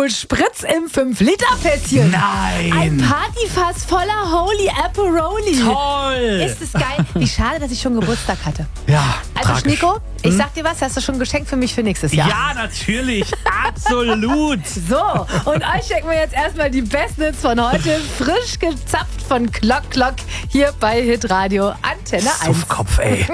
Red Bull Spritz im 5-Liter-Fässchen. Nein! Ein Partyfass voller Holy Aperoli. Toll! Ist es geil? Wie schade, dass ich schon Geburtstag hatte. Ja, Also tragisch. Schnico, ich sag dir was, hast du schon ein Geschenk für mich für nächstes Jahr? Ja, natürlich. Absolut. So, und euch schenken wir jetzt erstmal die besten Hits von heute. Frisch gezapft von Klock Klock hier bei Hitradio Antenne 1. Suffkopf, ey.